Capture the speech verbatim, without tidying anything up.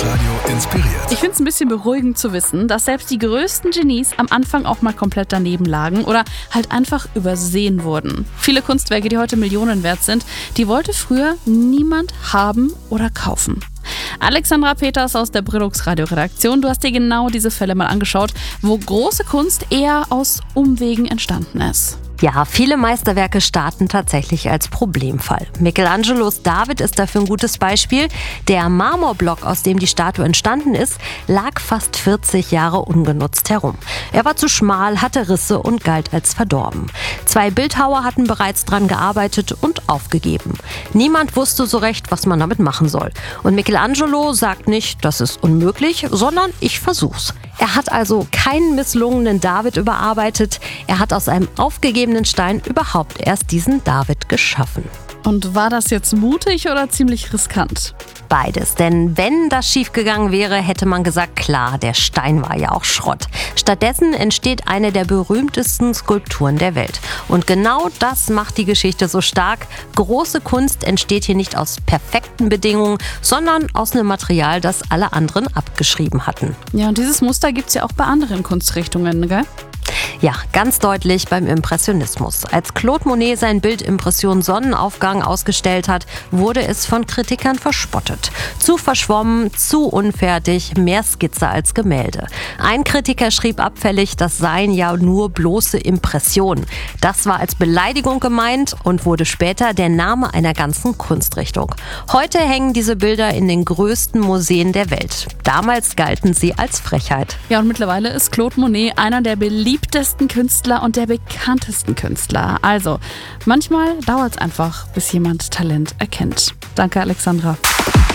Bildungsradio inspiriert. Ich finde es ein bisschen beruhigend zu wissen, dass selbst die größten Genies am Anfang auch mal komplett daneben lagen oder halt einfach übersehen wurden. Viele Kunstwerke, die heute Millionen wert sind, die wollte früher niemand haben oder kaufen. Alexandra Peters aus der Bildungsradio-Redaktion, du hast dir genau diese Fälle mal angeschaut, wo große Kunst eher aus Umwegen entstanden ist. Ja, viele Meisterwerke starten tatsächlich als Problemfall. Michelangelos David ist dafür ein gutes Beispiel. Der Marmorblock, aus dem die Statue entstanden ist, lag fast vierzig Jahre ungenutzt herum. Er war zu schmal, hatte Risse und galt als verdorben. Zwei Bildhauer hatten bereits dran gearbeitet und aufgegeben. Niemand wusste so recht, was man damit machen soll. Und Michelangelo sagt nicht, das ist unmöglich, sondern ich versuch's. Er hat also keinen misslungenen David überarbeitet. Er hat aus einem aufgegebenen Stein überhaupt erst diesen David geschaffen. Und war das jetzt mutig oder ziemlich riskant? Beides, denn wenn das schiefgegangen wäre, hätte man gesagt, klar, der Stein war ja auch Schrott. Stattdessen entsteht eine der berühmtesten Skulpturen der Welt. Und genau das macht die Geschichte so stark. Große Kunst entsteht hier nicht aus perfekten Bedingungen, sondern aus einem Material, das alle anderen abgeschrieben hatten. Ja, und dieses Muster gibt es ja auch bei anderen Kunstrichtungen, gell? Ja, ganz deutlich beim Impressionismus. Als Claude Monet sein Bild Impression Sonnenaufgang ausgestellt hat, wurde es von Kritikern verspottet. Zu verschwommen, zu unfertig, mehr Skizze als Gemälde. Ein Kritiker schrieb abfällig, das seien ja nur bloße Impressionen. Das war als Beleidigung gemeint und wurde später der Name einer ganzen Kunstrichtung. Heute hängen diese Bilder in den größten Museen der Welt. Damals galten sie als Frechheit. Ja, und mittlerweile ist Claude Monet einer der beliebtesten Künstler und der bekanntesten Künstler. Also, manchmal dauert es einfach, bis jemand Talent erkennt. Danke, Alexandra.